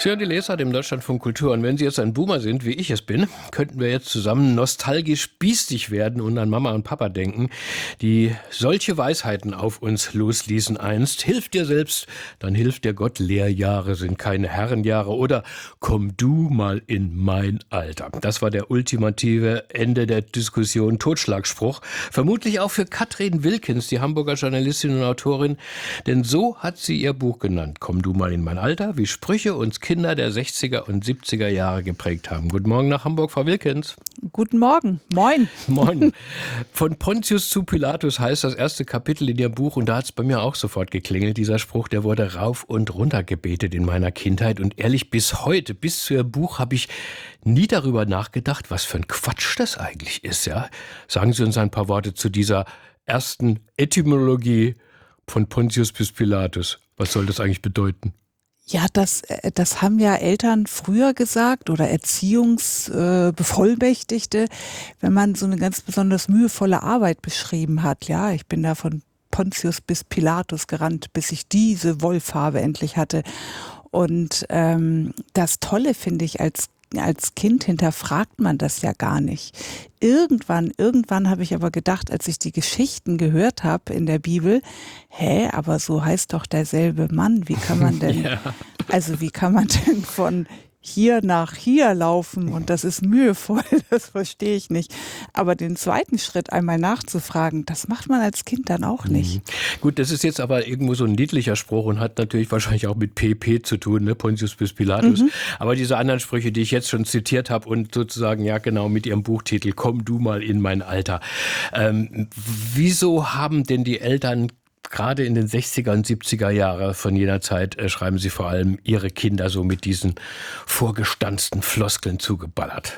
Sie hören die Lesart im Deutschlandfunk Kultur. Und wenn Sie jetzt ein Boomer sind, wie ich es bin, könnten wir jetzt zusammen nostalgisch biestig werden und an Mama und Papa denken, die solche Weisheiten auf uns losließen einst. Hilf dir selbst, dann hilft dir Gott. Lehrjahre sind keine Herrenjahre. Oder komm du mal in mein Alter. Das war der ultimative Ende der Diskussion. Totschlagspruch. Vermutlich auch für Katrin Wilkens, die Hamburger Journalistin und Autorin. Denn so hat sie ihr Buch genannt. Komm du mal in mein Alter, wie Sprüche uns Kinder der 60er und 70er Jahre geprägt haben. Guten Morgen nach Hamburg, Frau Wilkens. Guten Morgen. Moin. Moin. Von Pontius zu Pilatus heißt das erste Kapitel in Ihrem Buch und da hat es bei mir auch sofort geklingelt. Dieser Spruch, der wurde rauf und runter gebetet in meiner Kindheit und ehrlich, bis heute, bis zu Ihrem Buch habe ich nie darüber nachgedacht, was für ein Quatsch das eigentlich ist. Ja? Sagen Sie uns ein paar Worte zu dieser ersten Etymologie von Pontius bis Pilatus. Was soll das eigentlich bedeuten? Ja, das haben ja Eltern früher gesagt oder Erziehungsbevollmächtigte, wenn man so eine ganz besonders mühevolle Arbeit beschrieben hat. Ja, ich bin da von Pontius bis Pilatus gerannt, bis ich diese Wollfarbe endlich hatte. Und das Tolle finde ich, als Kind hinterfragt man das ja gar nicht. Irgendwann habe ich aber gedacht, als ich die Geschichten gehört habe in der Bibel, aber so heißt doch derselbe Mann. Wie kann man denn, wie kann man denn von hier nach hier laufen und das ist mühevoll, das verstehe ich nicht. Aber den zweiten Schritt einmal nachzufragen, das macht man als Kind dann auch nicht. Gut, das ist jetzt aber irgendwo so ein niedlicher Spruch und hat natürlich wahrscheinlich auch mit PP zu tun, ne? Pontius bis Pilatus. Aber diese anderen Sprüche, die ich jetzt schon zitiert habe und sozusagen, ja genau, mit Ihrem Buchtitel, komm du mal in mein Alter. Wieso haben denn die Eltern gerade in den 60er und 70er Jahren von jener Zeit schreiben Sie vor allem ihre Kinder so mit diesen vorgestanzten Floskeln zugeballert?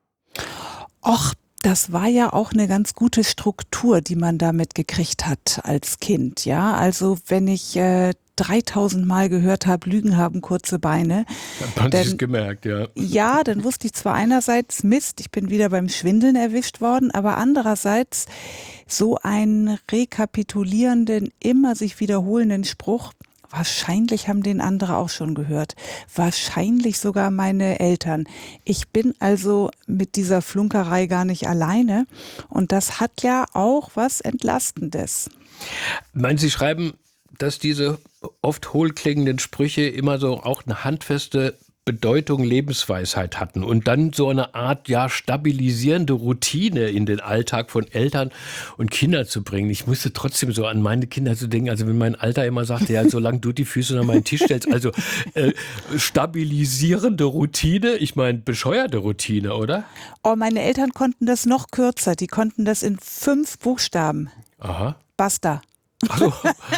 Och, das war ja auch eine ganz gute Struktur, die man damit gekriegt hat als Kind. Ja, also wenn ich 3000 Mal gehört habe, Lügen haben kurze Beine. Hat man sich gemerkt, ja. Ja, dann wusste ich zwar einerseits, Mist, ich bin wieder beim Schwindeln erwischt worden, aber andererseits so einen rekapitulierenden, immer sich wiederholenden Spruch, wahrscheinlich haben den andere auch schon gehört. Wahrscheinlich sogar meine Eltern. Ich bin also mit dieser Flunkerei gar nicht alleine und das hat ja auch was Entlastendes. Meinen Sie schreiben, dass diese oft hohlklingenden Sprüche immer so auch eine handfeste Bedeutung, Lebensweisheit hatten und dann so eine Art, ja, stabilisierende Routine in den Alltag von Eltern und Kindern zu bringen. Ich musste trotzdem so an meine Kinder zu denken, also wenn mein Alter immer sagte, ja, solange du die Füße an meinen Tisch stellst, also stabilisierende Routine, ich meine bescheuerte Routine, oder? Oh, meine Eltern konnten das noch kürzer, die konnten das in 5 Buchstaben. Aha. Basta. Also,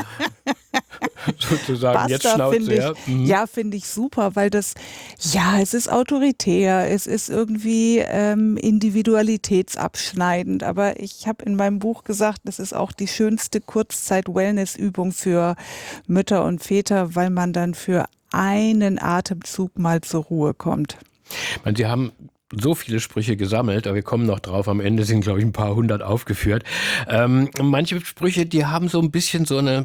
sozusagen, Basta, jetzt Schnauze, ja. Ja, finde ich super, weil das, ja, es ist autoritär, es ist irgendwie individualitätsabschneidend, aber ich habe in meinem Buch gesagt, es ist auch die schönste Kurzzeit-Wellness-Übung für Mütter und Väter, weil man dann für einen Atemzug mal zur Ruhe kommt. Ich meine, Sie haben so viele Sprüche gesammelt, aber wir kommen noch drauf. Am Ende sind, glaube ich, ein paar hundert aufgeführt. Manche Sprüche, die haben so ein bisschen so eine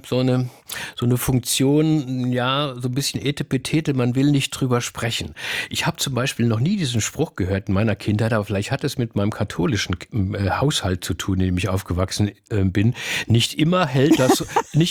Funktion, ja, so ein bisschen Etepetete, man will nicht drüber sprechen. Ich habe zum Beispiel noch nie diesen Spruch gehört in meiner Kindheit, aber vielleicht hat es mit meinem katholischen Haushalt zu tun, in dem ich aufgewachsen bin. Nicht immer hält das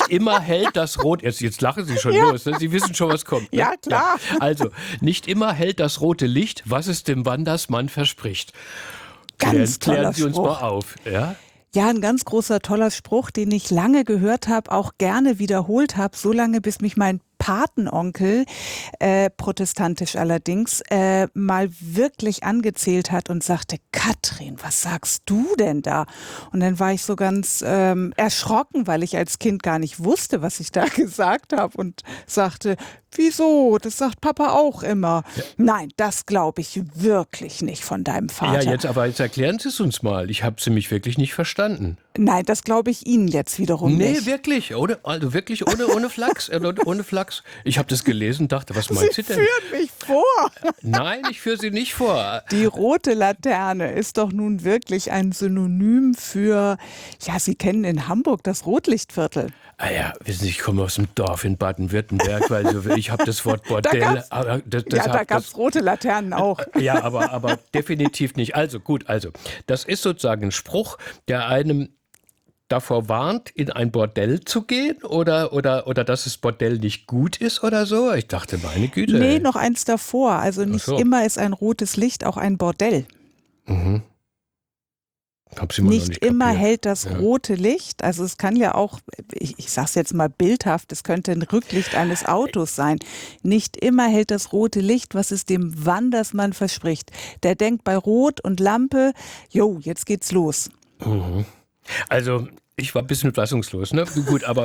Rot, jetzt lachen Sie schon los, ne? Sie wissen schon, was kommt. Ne? Ja, klar. Ja. Also, nicht immer hält das rote Licht, was es dem Wandersmann verspricht. Klären Sie uns mal auf. Ja? Ja, ein ganz großer, toller Spruch, den ich lange gehört habe, auch gerne wiederholt habe, so lange, bis mich mein Patenonkel, protestantisch allerdings, mal wirklich angezählt hat und sagte, Katrin, was sagst du denn da? Und dann war ich so ganz erschrocken, weil ich als Kind gar nicht wusste, was ich da gesagt habe und sagte, wieso? Das sagt Papa auch immer. Ja. Nein, das glaube ich wirklich nicht von deinem Vater. Ja, jetzt erklären Sie es uns mal. Ich habe es nämlich wirklich nicht verstanden. Nein, das glaube ich Ihnen jetzt wiederum Nee, nicht. wirklich, ohne Flachs, ohne Flachs. Ich habe das gelesen und dachte, was meint sie Sie denn? führen mich vor. Nein, ich führe sie nicht vor. Die rote Laterne ist doch nun wirklich ein Synonym für, ja, Sie kennen in Hamburg das Rotlichtviertel. Ah ja, wissen Sie, ich komme aus dem Dorf in Baden-Württemberg, weil ich habe das Wort Bordell. Da gab es rote Laternen auch. Ja, aber definitiv nicht. Also gut, das ist sozusagen ein Spruch, der einem davor warnt, in ein Bordell zu gehen oder dass das Bordell nicht gut ist oder so. Ich dachte, meine Güte. Nee, noch eins davor. Also nicht so. immer ist ein rotes Licht auch ein Bordell. Mhm. Hab's immer noch Nicht nicht immer kapiert. hält das rote Licht, also es kann ja auch, ich sage es jetzt mal bildhaft, es könnte ein Rücklicht eines Autos sein. Nicht immer hält das rote Licht, was es dem Wandersmann verspricht. Der denkt bei Rot und Lampe, jo, jetzt geht's los. Mhm. Also ich war ein bisschen fassungslos, ne? Gut, aber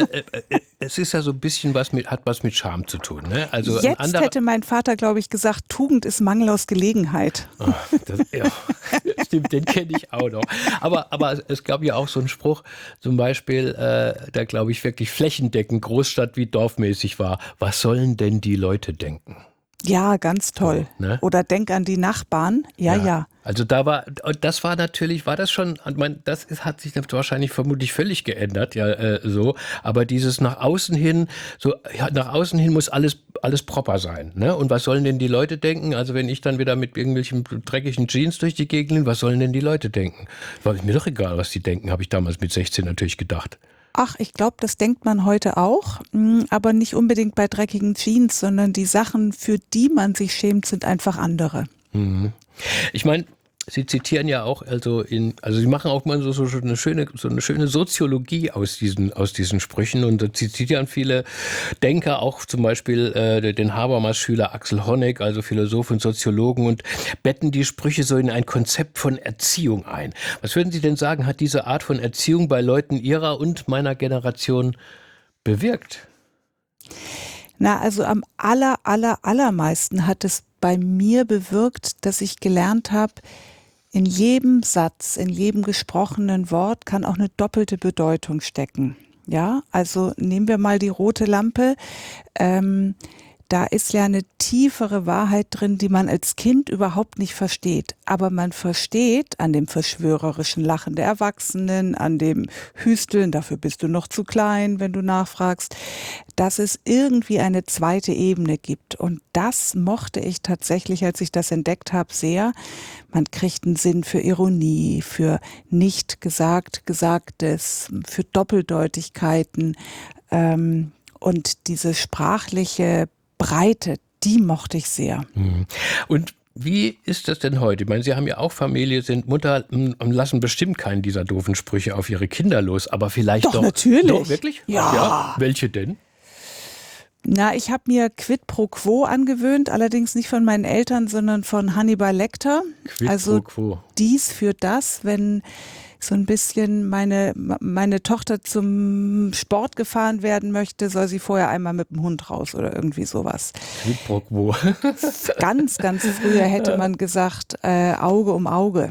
es ist ja so ein bisschen hat was mit Charme zu tun, ne? Also Jetzt hätte mein Vater, glaube ich, gesagt, Tugend ist Mangel aus Gelegenheit. Ja, stimmt, den kenne ich auch noch. Aber es gab ja auch so einen Spruch, zum Beispiel, der, glaube ich, wirklich flächendeckend Großstadt wie dorfmäßig war. Was sollen denn die Leute denken? Ja, ganz toll. So, ne? Oder denk an die Nachbarn. Ja. Also das war natürlich, war das schon, ich meine, hat sich wahrscheinlich vermutlich völlig geändert, so, aber dieses nach außen hin, nach außen hin muss alles proper sein, ne? Und was sollen denn die Leute denken? Also wenn ich dann wieder mit irgendwelchen dreckigen Jeans durch die Gegend bin, was sollen denn die Leute denken? War mir doch egal, was die denken, habe ich damals mit 16 natürlich gedacht. Ach, ich glaube, das denkt man heute auch, aber nicht unbedingt bei dreckigen Jeans, sondern die Sachen, für die man sich schämt, sind einfach andere. Mhm. Ich meine, Sie zitieren ja auch, Sie machen auch mal so eine schöne Soziologie aus diesen Sprüchen und Sie zitieren viele Denker, auch zum Beispiel den Habermas-Schüler Axel Honneth, also Philosoph und Soziologen, und betten die Sprüche so in ein Konzept von Erziehung ein. Was würden Sie denn sagen, hat diese Art von Erziehung bei Leuten Ihrer und meiner Generation bewirkt? Na, also am allermeisten hat es bei mir bewirkt, dass ich gelernt habe, in jedem Satz, in jedem gesprochenen Wort kann auch eine doppelte Bedeutung stecken. Ja, also nehmen wir mal die rote Lampe. Da ist ja eine tiefere Wahrheit drin, die man als Kind überhaupt nicht versteht. Aber man versteht an dem verschwörerischen Lachen der Erwachsenen, an dem Hüsteln, dafür bist du noch zu klein, wenn du nachfragst, dass es irgendwie eine zweite Ebene gibt. Und das mochte ich tatsächlich, als ich das entdeckt habe, sehr. Man kriegt einen Sinn für Ironie, für nicht Gesagtes, für Doppeldeutigkeiten. Und diese sprachliche Breite, die mochte ich sehr. Und wie ist das denn heute? Ich meine, Sie haben ja auch Familie, sind Mutter und lassen bestimmt keinen dieser doofen Sprüche auf Ihre Kinder los, aber vielleicht doch. Doch, natürlich. Doch, wirklich? Ja. Welche denn? Na, ich habe mir Quid pro Quo angewöhnt, allerdings nicht von meinen Eltern, sondern von Hannibal Lecter. Quid Also pro quo. dies für das, wenn so ein bisschen meine Tochter zum Sport gefahren werden möchte, soll sie vorher einmal mit dem Hund raus oder irgendwie sowas. Quid pro quo. Ganz früher hätte man gesagt, Auge um Auge.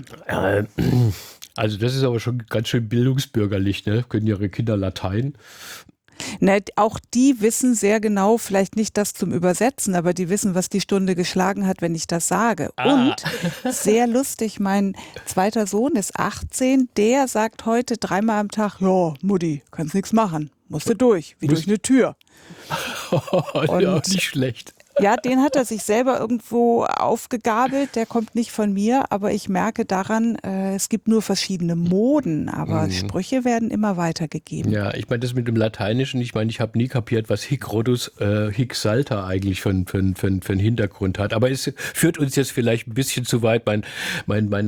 Also das ist aber schon ganz schön bildungsbürgerlich, ne? Können Ihre Kinder Latein? Ne, auch die wissen sehr genau, vielleicht nicht das zum Übersetzen, aber die wissen, was die Stunde geschlagen hat, wenn ich das sage. Und sehr lustig, mein zweiter Sohn ist 18, der sagt heute 3-mal am Tag, ja, Mutti, kannst nichts machen, musst du durch, wie durch eine Tür. Ja, nicht schlecht. Ja, den hat er sich selber irgendwo aufgegabelt, der kommt nicht von mir, aber ich merke daran, es gibt nur verschiedene Moden, aber Sprüche werden immer weitergegeben. Ja, ich meine, das mit dem Lateinischen, ich meine, ich habe nie kapiert, was Hic Rhodus, Hic Salta eigentlich für einen Hintergrund hat, aber es führt uns jetzt vielleicht ein bisschen zu weit. Mein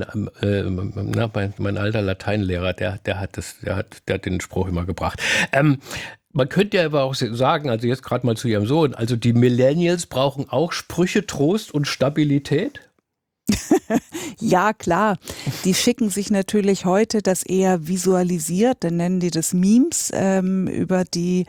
alter Lateinlehrer, der hat den Spruch immer gebracht. Man könnte ja aber auch sagen, also jetzt gerade mal zu Ihrem Sohn, also die Millennials brauchen auch Sprüche, Trost und Stabilität? Ja, klar. Die schicken sich natürlich heute das eher visualisiert, dann nennen die das Memes über die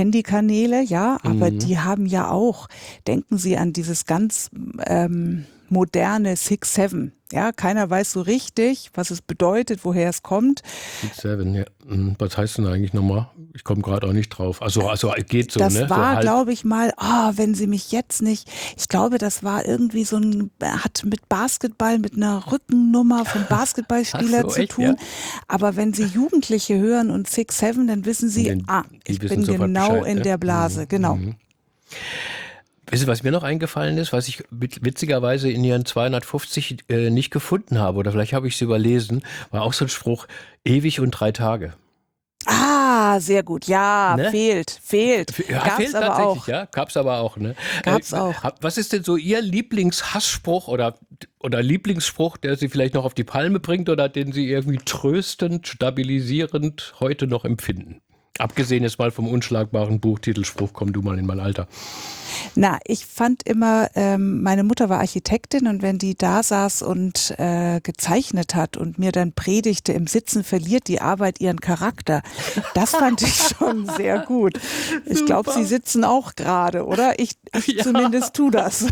Handykanäle, ja, aber die haben ja auch, denken Sie an dieses ganz moderne 6-7. Ja, keiner weiß so richtig, was es bedeutet, woher es kommt. 6-7, ja. Was heißt denn eigentlich nochmal? Ich komme gerade auch nicht drauf. Also geht so, Das ne? war, so glaube ich mal, wenn sie mich jetzt nicht, ich glaube, das war irgendwie hat mit Basketball, mit einer Rückennummer vom Basketballspieler zu echt, tun. ja? Aber wenn sie Jugendliche hören und 6-7, dann wissen sie, Die ich wissen bin sofort genau Bescheid, in ne? der Blase, genau. Wisst ihr, was mir noch eingefallen ist, was ich witzigerweise in Ihren 250 nicht gefunden habe, oder vielleicht habe ich es überlesen, war auch so ein Spruch, ewig und 3 Tage. Sehr gut. Ja, Ne? fehlt. Ja, Gab's fehlt aber tatsächlich, auch. ja. Gab's aber auch, ne? Gab's auch. Was ist denn so Ihr Lieblingshassspruch oder Lieblingsspruch, der Sie vielleicht noch auf die Palme bringt oder den Sie irgendwie tröstend, stabilisierend heute noch empfinden? Abgesehen jetzt mal vom unschlagbaren Buchtitelspruch, komm du mal in mein Alter. Na, ich fand immer, meine Mutter war Architektin und wenn die da saß und gezeichnet hat und mir dann predigte, im Sitzen verliert die Arbeit ihren Charakter, das fand ich schon sehr gut. Ich glaube, Sie sitzen auch gerade, oder? Ich zumindest tu das.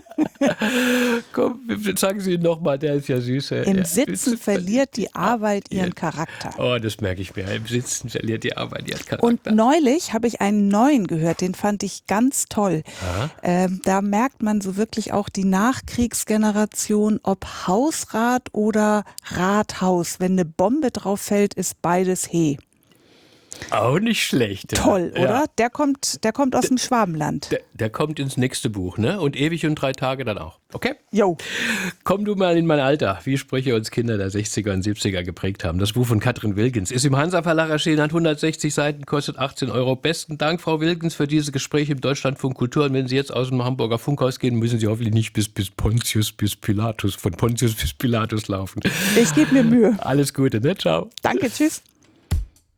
Komm, sagen Sie ihn nochmal, der ist ja süß. Im Sitzen verliert die Arbeit ihren Charakter. Oh, das merke ich mir. Im Sitzen verliert die Arbeit ihren Charakter. Und neulich habe ich einen neuen gehört, den fand ich ganz toll. Da merkt man so wirklich auch die Nachkriegsgeneration, ob Hausrat oder Rathaus. Wenn eine Bombe drauf fällt, ist beides He. Auch nicht schlecht. Toll, ja. oder? Der kommt aus dem Schwabenland. Der kommt ins nächste Buch, ne? Und ewig und 3 Tage dann auch. Okay? Jo. Komm du mal in mein Alter, wie Sprüche uns Kinder der 60er und 70er geprägt haben. Das Buch von Katrin Wilgens ist im Hansa Verlag erschienen, hat 160 Seiten, kostet 18 Euro. Besten Dank, Frau Wilgens, für diese Gespräche im Deutschlandfunk Kultur. Und wenn Sie jetzt aus dem Hamburger Funkhaus gehen, müssen Sie hoffentlich nicht von Pontius bis Pilatus laufen. Ich gebe mir Mühe. Alles Gute, ne? Ciao. Danke, tschüss.